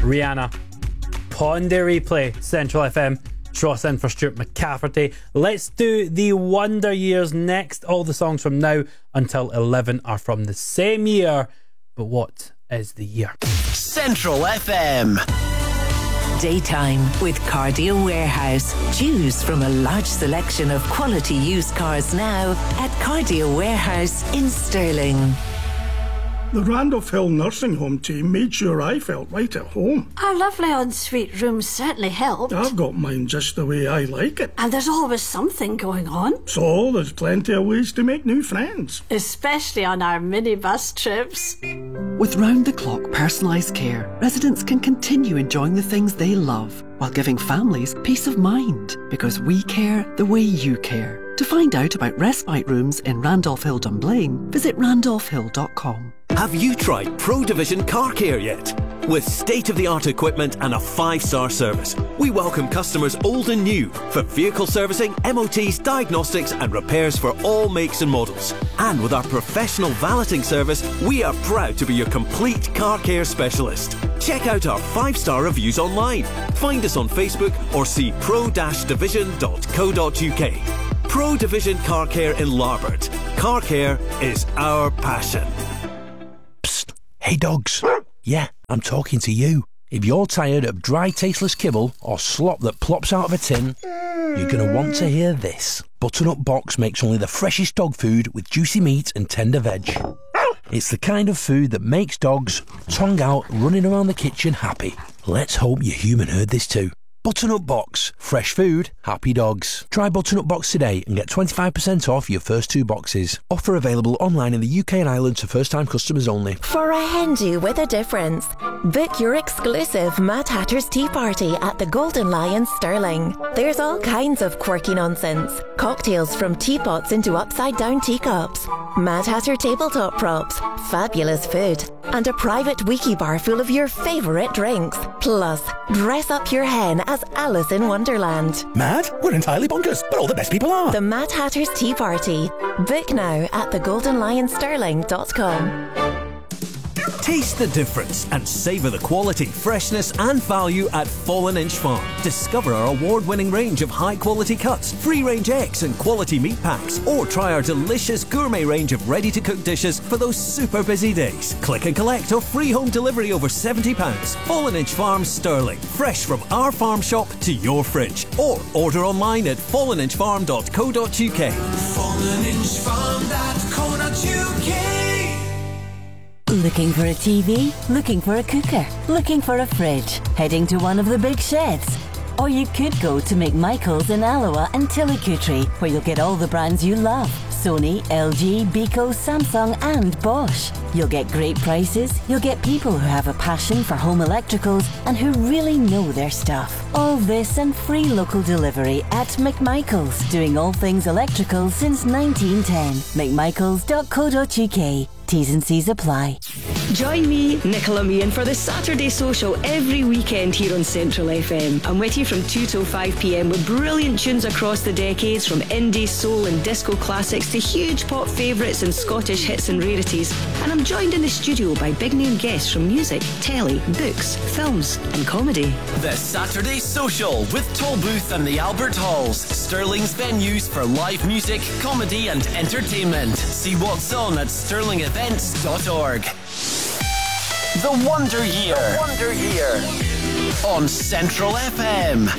Rihanna. Pondy Replay, Central FM. Tross in for Stuart McCafferty. Let's do the Wonder Years next. All the songs from now until 11 are from the same year. But what is the year? Central FM. Daytime with Cardio Warehouse. Choose from a large selection of quality used cars now at Cardio Warehouse in Stirling. The Randolph Hill Nursing Home team made sure I felt right at home. Our lovely ensuite room certainly helped. I've got mine just the way I like it. And there's always something going on. So there's plenty of ways to make new friends. Especially on our minibus trips. With round-the-clock personalised care, residents can continue enjoying the things they love while giving families peace of mind, because we care the way you care. To find out about respite rooms in Randolph Hill Dunblane, visit randolphhill.com. Have you tried Pro Division Car Care yet? With state-of-the-art equipment and a 5-star service, we welcome customers old and new for vehicle servicing, MOTs, diagnostics and repairs for all makes and models. And with our professional valeting service, we are proud to be your complete car care specialist. Check out our 5-star reviews online. Find us on Facebook or see pro-division.co.uk. Pro Division Car Care in Larbert. Car care is our passion. Psst. Hey dogs. Yeah, I'm talking to you. If you're tired of dry, tasteless kibble or slop that plops out of a tin, you're going to want to hear this. Butternut Box makes only the freshest dog food with juicy meat and tender veg. It's the kind of food that makes dogs, tongue out, running around the kitchen happy. Let's hope your human heard this too. Butternut Box. Fresh food, happy dogs. Try Butternut Box today and get 25% off your first 2 boxes. Offer available online in the UK and Ireland to first-time customers only. For a hen do with a difference, book your exclusive Mad Hatter's Tea Party at the Golden Lion Stirling. There's all kinds of quirky nonsense. Cocktails from teapots into upside-down teacups. Mad Hatter tabletop props. Fabulous food. And a private wiki bar full of your favourite drinks. Plus, dress up your hen as Alice in Wonderland. Mad? We're entirely bonkers, but all the best people are. The Mad Hatter's Tea Party. Book now at thegoldenlionstirling.com. Taste the difference and savour the quality, freshness and value at Fallen Inch Farm. Discover our award-winning range of high-quality cuts, free-range eggs and quality meat packs. Or try our delicious gourmet range of ready-to-cook dishes for those super busy days. Click and collect or free home delivery over £70. Fallen Inch Farm Stirling. Fresh from our farm shop to your fridge. Or order online at falleninchfarm.co.uk. falleninchfarm.co.uk. Looking for a TV? Looking for a cooker? Looking for a fridge? Heading to one of the big sheds? Or you could go to McMichael's in Alloa and Tillicootree, where you'll get all the brands you love. Sony, LG, Beko, Samsung and Bosch. You'll get great prices, you'll get people who have a passion for home electricals and who really know their stuff. All this and free local delivery at McMichael's, doing all things electrical since 1910. McMichaels.co.uk. T's and C's apply. Join me, Nicola Meehan, for the Saturday Social every weekend here on Central FM. I'm with you from 2 till 5 p.m. with brilliant tunes across the decades, from indie, soul and disco classics to huge pop favourites and Scottish hits and rarities. And I'm joined in the studio by big name guests from music, telly, books, films and comedy. The Saturday Social with Tollbooth and the Albert Halls, Stirling's venues for live music, comedy and entertainment. See what's on at stirlingevents.org. The Wonder Year. On Central FM.